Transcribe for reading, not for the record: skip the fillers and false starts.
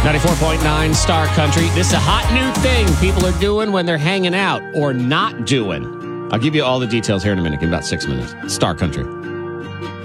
94.9 Star Country. This is a hot new thing people are doing when they're hanging out or not doing. I'll give you all the details here in a minute. Give me about 6 minutes. Star Country.